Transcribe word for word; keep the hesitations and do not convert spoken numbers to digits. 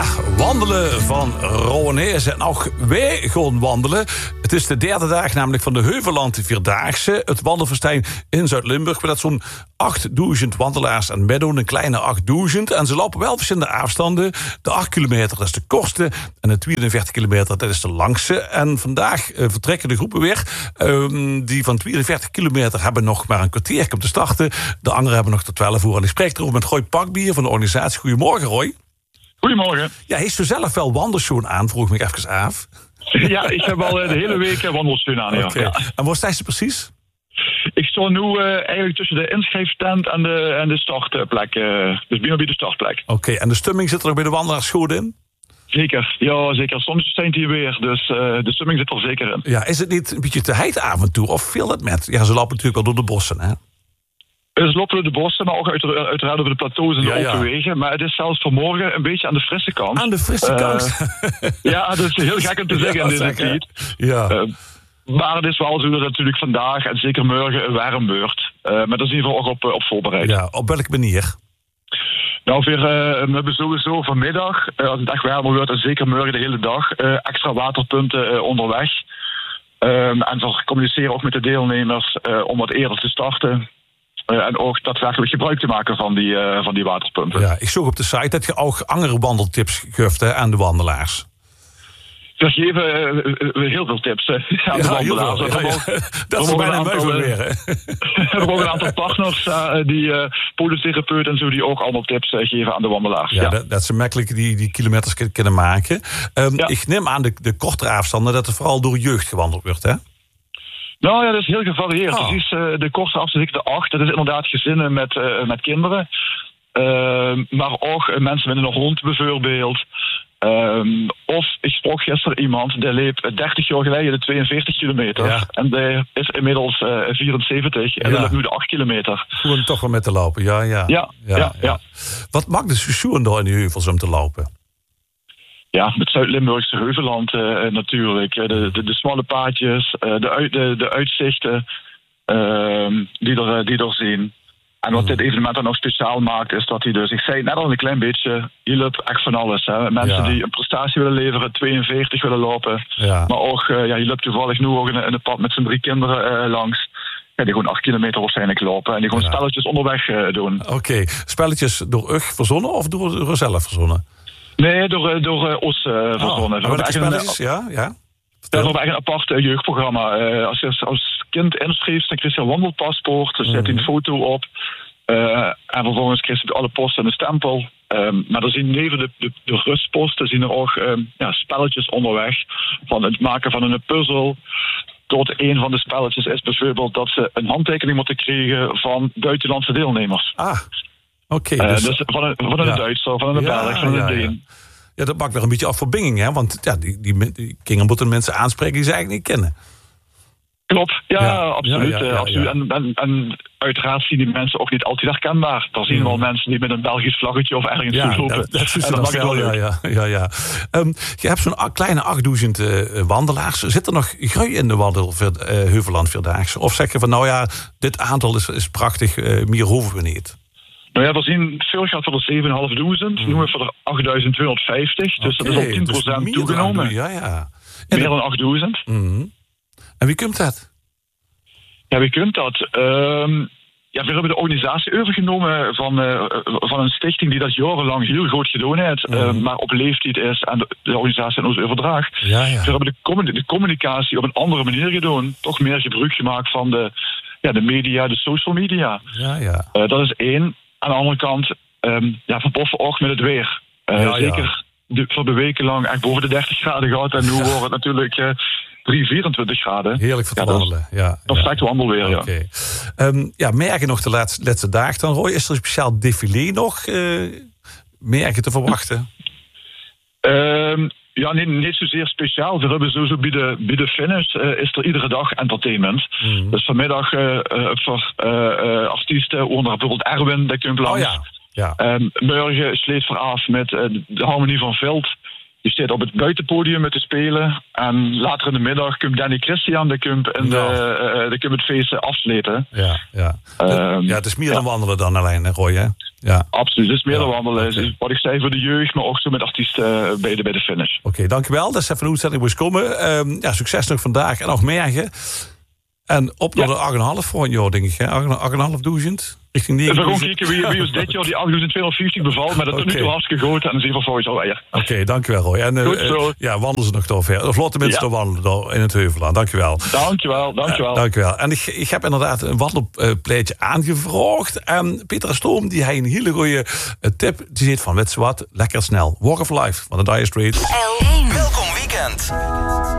Ja, wandelen van Rowanese. En ook wij gaan wandelen. Het is de derde dag namelijk van de Heuvelland Vierdaagse. Het wandelfestijn in Zuid-Limburg. Met zo'n achtduizend wandelaars aan meedoen. Een kleine achtduizend. En ze lopen wel verschillende afstanden. De acht kilometer, dat is de kortste. En de tweeënveertig kilometer, dat is de langste. En vandaag uh, vertrekken de groepen weer. Um, die van tweeënveertig kilometer hebben nog maar een kwartier om te starten. De anderen hebben nog tot twaalf uur. En ik spreek erover met Roy Pakbier van de organisatie. Goedemorgen, Roy. Goedemorgen. Ja, heeft u zelf wel wandelschoen aan, vroeg me even af. Ja, ik heb al de hele week wandelschoen aan. Ja. Okay. Ja. En waar sta je precies? Ik sta nu uh, eigenlijk tussen de inschrijfstand en de, en de startplek. Uh, dus bijna bij de startplek. Oké, okay. En de stemming zit er nog bij de wandelaars goed in? Zeker, ja zeker. Soms zijn die weer, dus uh, de stemming zit er zeker in. Ja, is het niet een beetje te heet af en toe? Of veel het met? Ja, ze lopen natuurlijk wel door de bossen, hè? Ze lopen door de bossen, maar ook uiteraard over de plateaus en de ja, ja. open wegen. Maar het is zelfs vanmorgen een beetje aan de frisse kant. Aan de frisse kant? Uh, ja, dat is heel gek om te zeggen ja, in deze tijd. Ja. Uh, maar het is wel zo dat natuurlijk vandaag en zeker morgen een warm beurt. Uh, maar daar zijn we ook op, op voorbereid. Ja, op welke manier? Nou, weer, uh, we hebben sowieso vanmiddag, uh, als het echt warmer wordt, en zeker morgen de hele dag, uh, extra waterpunten uh, onderweg. Um, en we communiceren ook met de deelnemers uh, om wat eerder te starten. Uh, en ook daadwerkelijk gebruik te maken van die, uh, van die waterpunten. Ja, ik zag op de site dat je ook andere wandeltips geeft hè, aan de wandelaars. We geven uh, heel veel tips uh, aan ja, de wandelaars. Ja, ja, ja. Dat is bijna mooi voor weer. We hebben ook een aantal partners, uh, die uh, podotherapeuten en zo, die ook allemaal tips uh, geven aan de wandelaars. Ja, ja. Dat, dat ze makkelijk die, die kilometers kunnen maken. Um, ja. Ik neem aan de, de kortere afstanden dat er vooral door jeugd gewandeld wordt, hè? Nou ja, dat is heel gevarieerd. Oh. Precies, uh, de kortste afstand, de acht, dat is inderdaad gezinnen met, uh, met kinderen. Uh, maar ook uh, mensen met een hond bijvoorbeeld. Um, of ik sprak gisteren iemand, die liep dertig jaar geleden de tweeënveertig kilometer. Ja. En die is inmiddels uh, vierenzeventig en ja. Die loopt nu de acht kilometer. Gewoon toch wel met te lopen, ja, ja. Ja, ja, ja, ja. Wat maakt de seizoen door in die heuvels om te lopen? Ja, het Zuid-Limburgse heuvelland uh, natuurlijk. De, de, de smalle paadjes, uh, de, uit, de, de uitzichten uh, die, er, die er zien. En wat mm. dit evenement dan nog speciaal maakt, is dat hij dus, ik zei het net al een klein beetje, je loopt echt van alles. Hè. Mensen ja. die een prestatie willen leveren, tweeënveertig willen lopen. Ja. Maar ook, uh, ja, je loopt toevallig nu ook in, in een pad met zijn drie kinderen uh, langs. Ja, die gewoon acht kilometer waarschijnlijk lopen. En die gewoon ja. spelletjes onderweg uh, doen. Oké, okay. Spelletjes door U G verzonnen of door, door zelf verzonnen? Nee, door, door uh, ons uh, verzonnen. Oh, welke spelletjes? Ja, ja. We hebben eigenlijk een apart uh, jeugdprogramma. Uh, als je als kind inschrijft, dan krijg je een wandelpaspoort. Dan zet hij mm-hmm. een foto op. Uh, en vervolgens krijg je alle posten en een stempel. Um, maar er zien neven de, de, de rustposten zien er ook um, ja, spelletjes onderweg. Van het maken van een puzzel. Tot een van de spelletjes is bijvoorbeeld dat ze een handtekening moeten krijgen van buitenlandse deelnemers. Ah, oké. Okay, uh, dus, dus van een, van een ja. Duitser, van een ja, Belg, van een Deen. Ja, ja. Ja, dat maakt weer een beetje afverbinding, hè? Want ja, die, die, die kinderen moeten mensen aanspreken die ze eigenlijk niet kennen. Klopt, ja, ja absoluut. Ja, ja, ja, absoluut. Ja. En, en, en uiteraard zien die mensen ook niet altijd herkenbaar. Er zien mm. wel mensen die met een Belgisch vlaggetje of ergens ja, lopen. Dat, dat is en dat wel, ja, ja, ja, ja. Um, je hebt zo'n kleine achtduizend uh, wandelaars. Zit er nog grui in de wandel uh, Heuvelland Vierdaagse? Of zeg je van, nou ja, dit aantal is, is prachtig, uh, meer hoeven we niet? Nou ja, we zien veel gaat voor de zevenduizend vijfhonderd, mm. nu voor de achtduizend tweehonderdvijftig. Dus okay, dat is al tien procent dus toegenomen. Dan, ja, ja. En meer dan achtduizend. Mm. En wie komt dat? Ja, wie kunt dat? Um, ja, we hebben de organisatie overgenomen van, uh, van een stichting die dat jarenlang heel goed gedaan heeft, mm. uh, maar op leeftijd is en de, de organisatie aan ons overdraagt. Ja, ja. We hebben de, com- de communicatie op een andere manier gedaan. Toch meer gebruik gemaakt van de, ja, de media, de social media. Ja, ja. Uh, dat is één. Aan de andere kant, um, ja, verboffen ook met het weer. Uh, ja, zeker ja. De, voor de weken lang echt boven de dertig graden gehad. En nu ja. wordt het natuurlijk uh, drie, vierentwintig graden. Heerlijk voor te ja, wandelen. Ja, perfect ja. wandelweer, ja. Okay. Um, ja, merken nog de laatste, laatste dagen dan, Roy? Is er een speciaal défilé nog uh, merken te verwachten? Um, ja, niet, niet zozeer speciaal. We hebben sowieso bij de, bij de finish uh, is er iedere dag entertainment. Mm. Dus vanmiddag uh, uh, voor uh, uh, artiesten, onder bijvoorbeeld Erwin, dat komt langs. Oh ja. Ja. Um, morgen sleet vooraf met uh, de Harmonie van Veld. Die staat op het buitenpodium met te spelen. En later in de middag komt Danny Christian de kump en Ja. de, uh, de kump het feest afsluiten. Ja, ja. Um, ja, het is meer ja. dan wandelen dan alleen, hè, Roy, hè? Ja. Absoluut, het is meer dan Ja, wandelen. oké. Wat ik zei voor de jeugd, maar ook zo met artiesten bij de, bij de finish. Oké, okay, dankjewel. Dat is even hoe het moest komen. Um, ja, succes nog vandaag en nog morgen. En op naar Ja. de acht komma vijf voor een jaar, denk ik. hè? acht komma vijf duizend richting We gaan negenduizend. kijken wie, wie ons dit jaar die achtduizend tweehonderdvijftig bevalt. Maar dat is Oké. nu toe hartstikke goed. En dan zien we volgens jou weer. Oké, okay, dankjewel Roy. En uh, Goed zo. uh, ja, wandelen ze nog door ver. Of laat de mensen Ja. door wandelen door in het Heuvelland. Dankjewel. Dankjewel, dankjewel. Uh, dankjewel. En ik, ik heb inderdaad een wandelpleitje aangevraagd. En Peter Stoom, die heeft een hele goede uh, tip. Die zegt van, weet je wat, lekker snel. Walk of Life van de Dire Straits. L één. Welkom weekend.